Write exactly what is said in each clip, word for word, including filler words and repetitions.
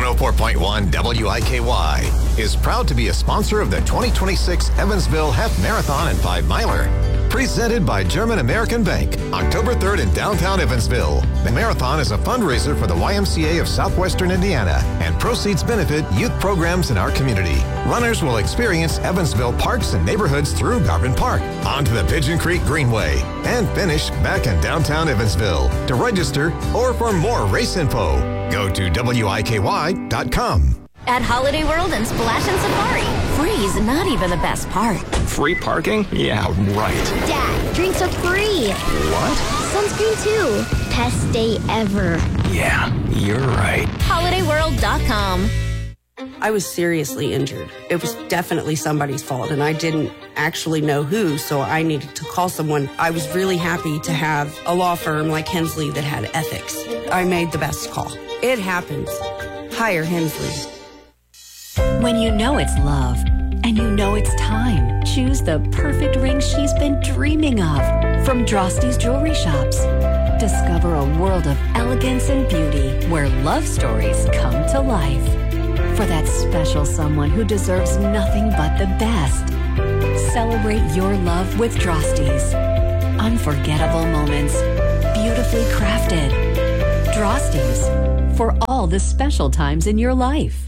oh four point one W I K Y is proud to be a sponsor of the twenty twenty-six Evansville Half Marathon and Five Miler. Presented by German American Bank, October third in downtown Evansville. The marathon is a fundraiser for the Y M C A of Southwestern Indiana, and proceeds benefit youth programs in our community. Runners will experience Evansville parks and neighborhoods through Garvin Park, onto the Pigeon Creek Greenway, and finish back in downtown Evansville. To register or for more race info, go to W I K Y dot com. At Holiday World and Splash and Safari, free's not even the best part. Free parking? Yeah, right. Dad, drinks are free. What? Sunscreen too. Best day ever. Yeah, you're right. Holiday World dot com. I was seriously injured. It was definitely somebody's fault, and I didn't actually know who, so I needed to call someone. I was really happy to have a law firm like Hensley that had ethics. I made the best call. It happens. Hire Hensley. When you know it's love, and you know it's time, choose the perfect ring she's been dreaming of. From Drosty's Jewelry Shops. Discover a world of elegance and beauty where love stories come to life. For that special someone who deserves nothing but the best. Celebrate your love with Drosty's. Unforgettable moments, beautifully crafted. Drosty's, for all the special times in your life.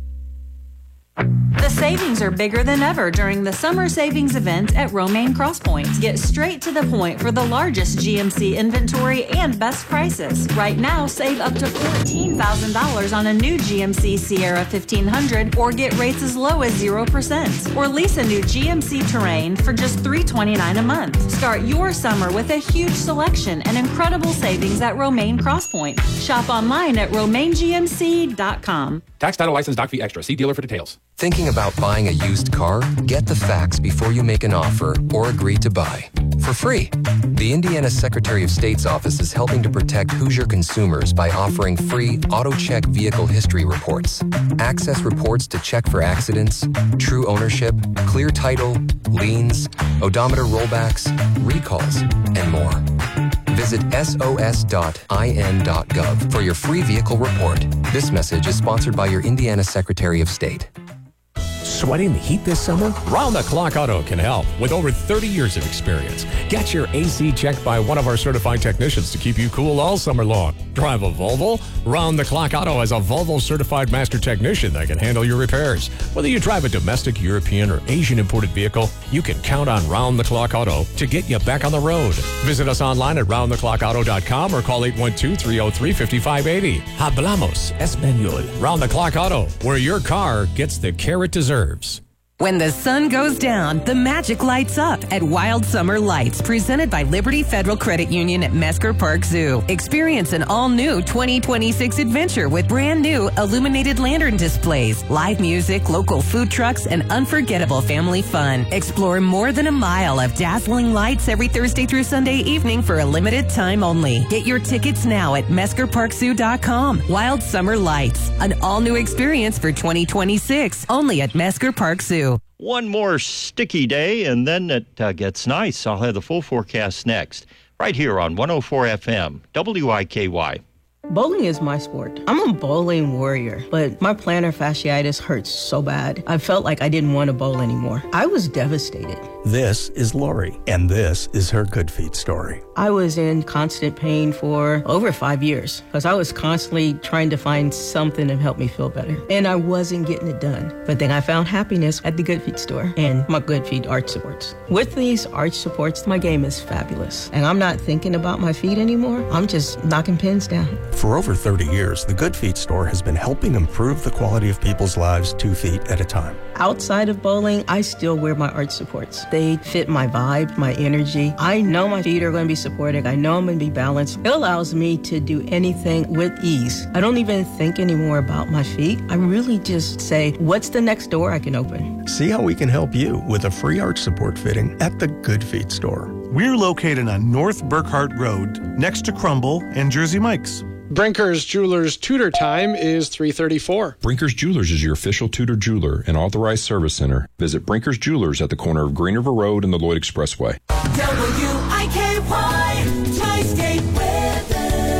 The savings are bigger than ever during the summer savings event at Romaine Crosspoint. Get straight to the point for the largest G M C inventory and best prices. Right now, save up to fourteen thousand dollars on a new G M C Sierra fifteen hundred or get rates as low as zero percent. Or lease a new G M C Terrain for just three hundred twenty-nine dollars a month. Start your summer with a huge selection and incredible savings at Romaine Crosspoint. Shop online at romaine G M C dot com. Tax, title, license, doc fee extra. See dealer for details. Thinking about buying a used car? Get the facts before you make an offer or agree to buy. For free. The Indiana Secretary of State's office is helping to protect Hoosier consumers by offering free AutoCheck vehicle history reports. Access reports to check for accidents, true ownership, clear title, liens, odometer rollbacks, recalls, and more. Visit S O S dot I N dot gov for your free vehicle report. This message is sponsored by your Indiana Secretary of State. Sweating the heat this summer? Round the Clock Auto can help with over thirty years of experience. Get your A C checked by one of our certified technicians to keep you cool all summer long. Drive a Volvo? Round the Clock Auto has a Volvo certified master technician that can handle your repairs. Whether you drive a domestic, European, or Asian imported vehicle, you can count on Round the Clock Auto to get you back on the road. Visit us online at round the clock auto dot com or call eight one two, three oh three, five five eight oh. Hablamos Español. Round the Clock Auto, where your car gets the care it deserves. When the sun goes down, the magic lights up at Wild Summer Lights, presented by Liberty Federal Credit Union at Mesker Park Zoo. Experience an all-new twenty twenty-six adventure with brand new illuminated lantern displays, live music, local food trucks, and unforgettable family fun. Explore more than a mile of dazzling lights every Thursday through Sunday evening for a limited time only. Get your tickets now at mesker park zoo dot com. Wild Summer Lights, an all-new experience for twenty twenty-six, only at Mesker Park Zoo. One more sticky day, and then it uh, gets nice. I'll have the full forecast next, right here on one oh four F M, W I K Y. Bowling is my sport. I'm a bowling warrior, but my plantar fasciitis hurts so bad. I felt like I didn't want to bowl anymore. I was devastated. This is Lori, and this is her Good Feet story. I was in constant pain for over five years because I was constantly trying to find something to help me feel better, and I wasn't getting it done. But then I found happiness at the Good Feet store and my Good Feet arch supports. With these arch supports, my game is fabulous, and I'm not thinking about my feet anymore. I'm just knocking pins down. For over thirty years, the Good Feet store has been helping improve the quality of people's lives two feet at a time. Outside of bowling, I still wear my arch supports. They fit my vibe, my energy. I know my feet are going to be supported. I know I'm going to be balanced. It allows me to do anything with ease. I don't even think anymore about my feet. I really just say, what's the next door I can open? See how we can help you with a free arch support fitting at the Good Feet store. We're located on North Burkhart Road, next to Crumble and Jersey Mike's. Brinker's Jewelers Tudor time is three thirty-four. Brinker's Jewelers is your official Tudor jeweler and authorized service center. Visit Brinker's Jewelers at the corner of Green River Road and the Lloyd Expressway. W I K Y, Tri-State weather.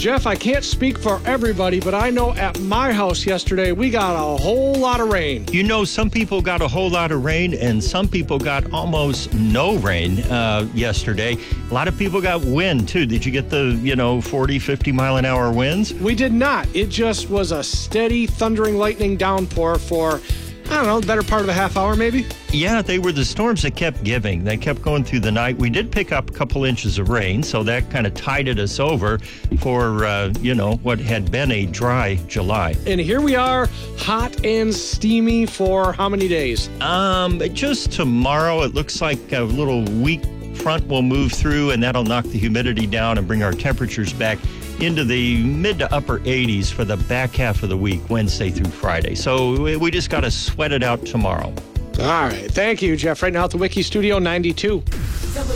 Jeff, I can't speak for everybody, but I know at my house yesterday we got a whole lot of rain. You know, some people got a whole lot of rain and some people got almost no rain uh, yesterday. A lot of people got wind, too. Did you get the, you know, forty, fifty mile an hour winds? We did not. It just was a steady, thundering, lightning downpour for, I don't know, the better part of a half hour maybe. Yeah, they were the storms that kept giving. They kept going through the night. We did pick up a couple inches of rain, so that kind of tided us over for, uh, you know, what had been a dry July. And here we are, hot and steamy for how many days? Um, just tomorrow. It looks like a little weak front will move through, and that'll knock the humidity down and bring our temperatures back into the mid to upper eighties for the back half of the week, Wednesday through Friday. So we just got to sweat it out tomorrow. All right. Thank you, Jeff. Right now at the Wiki Studio ninety-two.